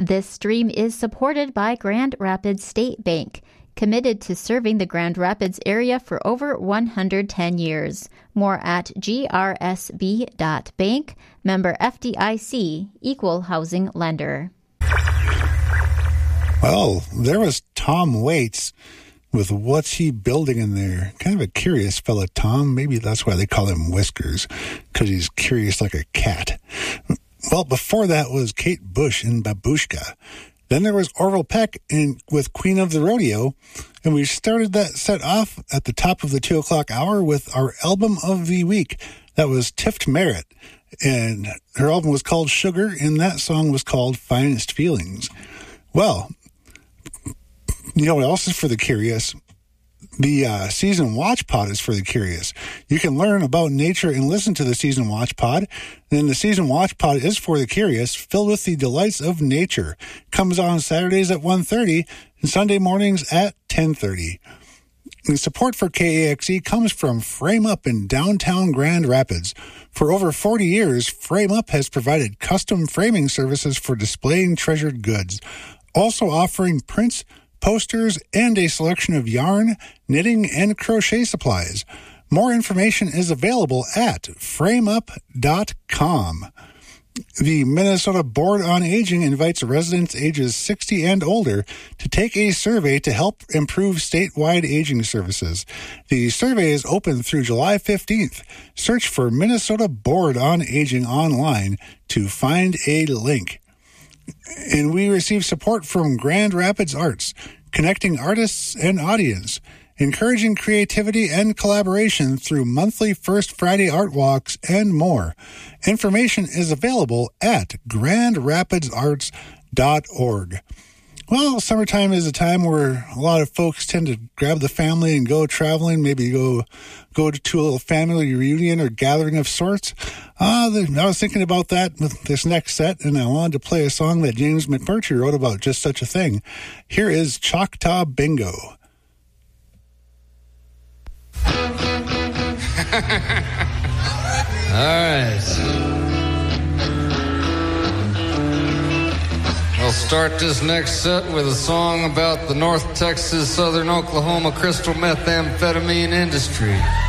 This stream is supported by Grand Rapids State Bank, committed to serving the Grand Rapids area for over 110 years. More at grsb.bank, member FDIC, equal housing lender. Well, there was Tom Waits with What's He Building in There? Kind of a curious fella, Tom. Maybe that's why they call him Whiskers, because he's curious like a cat. Well, before that was Kate Bush in Babushka. Then there was Orville Peck with Queen of the Rodeo. And we started that set off at the top of the 2 o'clock hour with our album of the week. That was Tift Merritt. And her album was called Sugar, and that song was called Finest Feelings. Well, you know what else is for the curious? The Season Watch Pod is for the curious. You can learn about nature and listen to the Season Watch Pod. Then the Season Watch Pod is for the curious, filled with the delights of nature. Comes on Saturdays at 1:30 and Sunday mornings at 10:30. And support for KAXE comes from Frame Up in downtown Grand Rapids. For over 40 years, Frame Up has provided custom framing services for displaying treasured goods, also offering prints, posters, and a selection of yarn, knitting, and crochet supplies. More information is available at frameup.com. The Minnesota Board on Aging invites residents ages 60 and older to take a survey to help improve statewide aging services. The survey is open through July 15th. Search for Minnesota Board on Aging online to find a link. And we receive support from Grand Rapids Arts, connecting artists and audience, encouraging creativity and collaboration through monthly First Friday art walks, and more. Information is available at grandrapidsarts.org. Well, summertime is a time where a lot of folks tend to grab the family and go traveling, maybe go to a little family reunion or gathering of sorts. I was thinking about that with this next set, and I wanted to play a song that James McMurtry wrote about just such a thing. Here is Choctaw Bingo. All right. I'll start this next set with a song about the North Texas, Southern Oklahoma crystal methamphetamine industry.